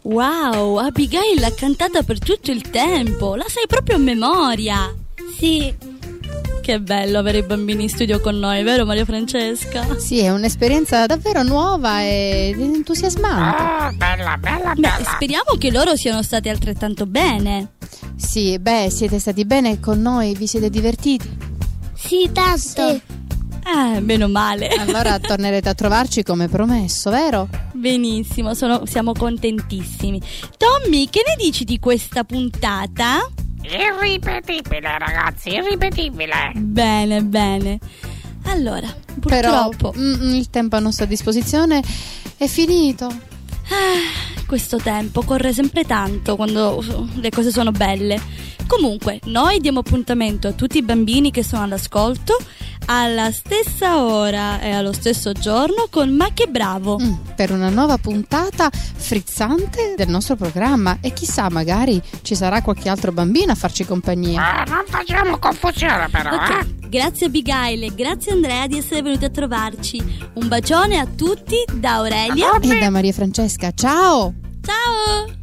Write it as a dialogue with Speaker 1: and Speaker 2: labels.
Speaker 1: Wow, Abigail l'ha cantata per tutto il tempo, la sai proprio a memoria.
Speaker 2: Sì.
Speaker 1: Che bello avere i bambini in studio con noi, vero Maria Francesca?
Speaker 3: Sì, è un'esperienza davvero nuova e entusiasmante.
Speaker 4: Bella.
Speaker 1: Beh, speriamo che loro siano stati altrettanto bene.
Speaker 3: Sì, siete stati bene con noi, vi siete divertiti?
Speaker 2: Sì, tanto. Sì.
Speaker 1: Meno male.
Speaker 3: Allora tornerete a trovarci come promesso, vero?
Speaker 1: Benissimo, siamo contentissimi. Tommy, che ne dici di questa puntata?
Speaker 4: Irripetibile, ragazzi, irripetibile.
Speaker 1: Bene. Allora, purtroppo
Speaker 3: il tempo a nostra disposizione è finito.
Speaker 1: Questo tempo corre sempre tanto quando le cose sono belle. Comunque, noi diamo appuntamento a tutti i bambini che sono all'ascolto alla stessa ora e allo stesso giorno con Ma che bravo!
Speaker 3: Per una nuova puntata frizzante del nostro programma, e chissà, magari ci sarà qualche altro bambino a farci compagnia.
Speaker 4: Non facciamo confusione però,
Speaker 1: Ok, grazie Abigail e grazie Andrea di essere venuti a trovarci. Un bacione a tutti da Aurelia
Speaker 3: E da Maria Francesca. Ciao!
Speaker 1: Ciao!